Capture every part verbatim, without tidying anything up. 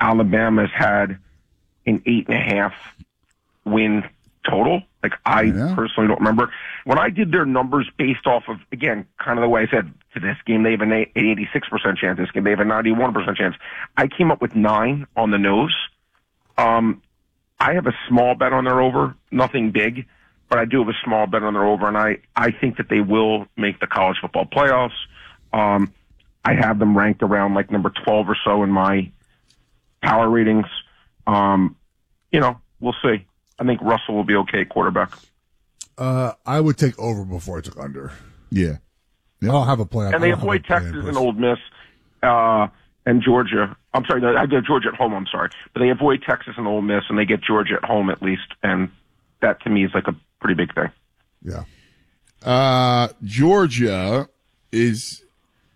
Alabama's had an eight and a half win total. Like, I yeah. personally don't remember. When I did their numbers based off of, again, kind of the way I said, to this game they have an eighty-six percent chance, this game they have a ninety-one percent chance. I came up with nine on the nose. Um, I have a small bet on their over, nothing big, but I do have a small bet on their over, and I, I think that they will make the college football playoffs. Um, I have them ranked around like number twelve or so in my power ratings. Um, you know, we'll see. I think Russell will be okay at quarterback. Uh, I would take over before I took under. Yeah. I don't have a play. And they avoid Texas and Ole Miss uh, and Georgia. I'm sorry, I did Georgia at home, I'm sorry. But they avoid Texas and Ole Miss, and they get Georgia at home at least. And that, to me, is like a pretty big thing. Yeah. Uh, Georgia is,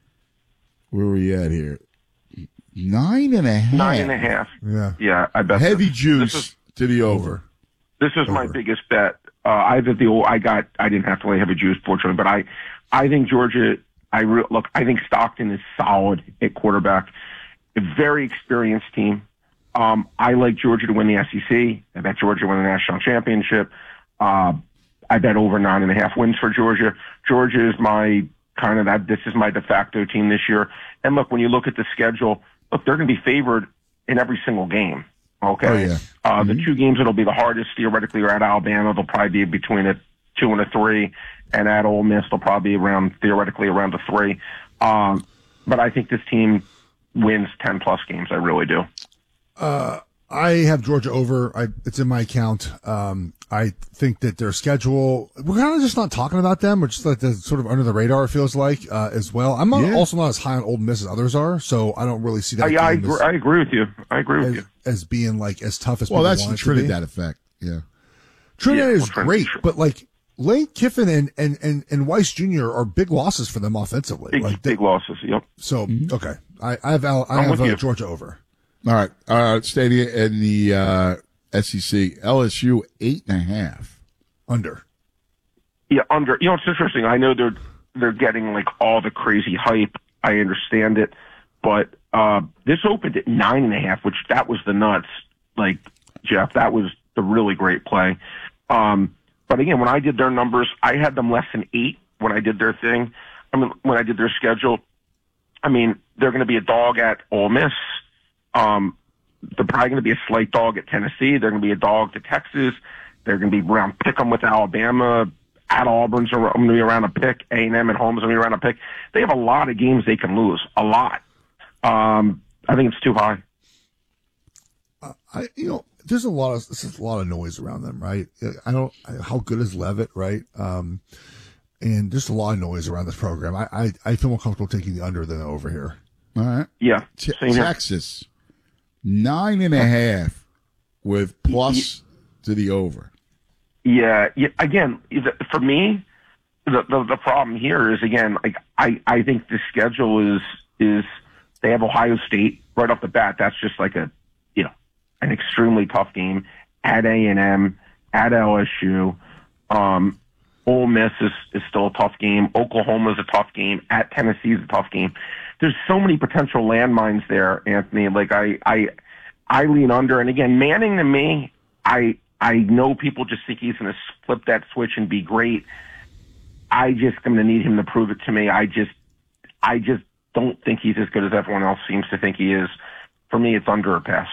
where are we at here? Nine and a half. Nine and a half. Yeah. Yeah, I bet. Heavy this. juice This is, to the over. this is Over. my biggest bet. Uh, I did the I got I didn't have to lay heavy juice, fortunately, but I I think Georgia. I re- look. I think Stockton is solid at quarterback. A very experienced team. Um, I like Georgia to win the S E C. I bet Georgia win the national championship. Uh, I bet over nine and a half wins for Georgia. Georgia is my kind of that. This is my de facto team this year. And look, when you look at the schedule, look, they're going to be favored in every single game. Okay. Oh, yeah. Uh, Mm-hmm. the two games that'll be the hardest theoretically are at Alabama. They'll probably be between a two and a three, and at Ole Miss they'll probably be around theoretically around a three. Um, but I think this team wins ten plus games. I really do. Uh, I have Georgia over. I, it's in my account. Um, I think that their schedule, we're kind of just not talking about them. We're just like the sort of under the radar, it feels like, uh, as well. I'm not, Yeah. also not as high on Ole Miss as others are, so I don't really see that Uh, yeah, I game agree, as, I agree with you. I agree with as, you. as being like as tough as Well, people that's want the it to be. Trinidad effect. Yeah. Trinidad Yeah, is well, Trin- great, Trin- but like Lane Kiffin and, and, and, and Weiss Junior are big losses for them offensively. Big, like they, big losses. Yep. so, okay. I, I have, Al, I I'm have with uh, you. Georgia over. All right. Uh, staying in the uh, S E C, L S U eight and a half. Under. Yeah, under. You know, it's interesting. I know they're they're getting like all the crazy hype. I understand it, but uh, this opened at nine and a half, which that was the nuts. Like Jeff, that was the really great play. Um, but again, when I did their numbers, I had them less than eight when I did their thing. I mean, when I did their schedule, I mean, they're going to be a dog at Ole Miss. Um, they're probably going to be a slight dog at Tennessee. They're going to be a dog to Texas. They're going to be around pick 'em with Alabama. At Auburn's going to be around a pick. A and M at home is going to be around a pick. They have a lot of games they can lose. A lot. Um, I think it's too high. Uh, I, you know, there's a lot of, there's a lot of noise around them, right? I don't, how good is Levitt, right? Um, and just a lot of noise around this program. I, I, I feel more comfortable taking the under than the over here. All right. Yeah. T- Same here. Texas, nine and a half with plus to the over. Yeah, yeah. Again, for me, the, the the problem here is again, like I I think the schedule is is they have Ohio State right off the bat. That's just like a you know an extremely tough game at A and M, at L S U. Um, Ole Miss is is still a tough game. Oklahoma is a tough game. At Tennessee is a tough game. There's so many potential landmines there, Anthony. Like I I I lean under, and again, Manning to me, I. I know people just think he's going to flip that switch and be great. I just going to need him to prove it to me. I just, I just don't think he's as good as everyone else seems to think he is. For me, it's under a pass.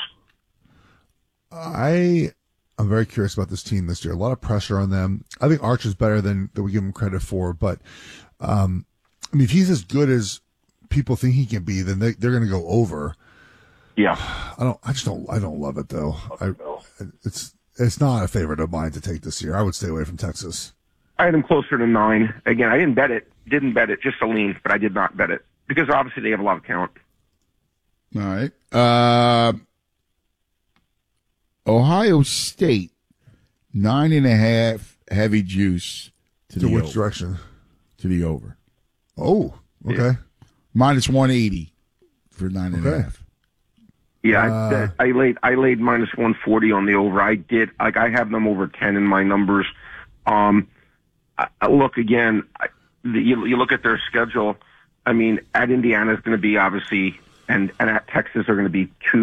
I am very curious about this team this year. A lot of pressure on them. I think Arch is better than, than we give him credit for, but, um, I mean, if he's as good as people think he can be, then they, they're going to go over. Yeah. I don't, I just don't, I don't love it though. I, it's, It's not a favorite of mine to take this year. I would stay away from Texas. I had him closer to nine. Again, I didn't bet it. Didn't bet it. Just a lean, but I did not bet it because obviously they have a lot of talent. All right. Uh, Ohio State, nine and a half heavy juice to, To the which over. direction? To the over. Oh, okay. Yeah. Minus one eighty for nine and a Okay. half. Yeah, Uh, I, I laid I laid minus one forty on the over. I did like I have them over ten in my numbers. Um, I, I look again. I, the, you, you look at their schedule. I mean, at Indiana is going to be obviously, and and at Texas are going to be two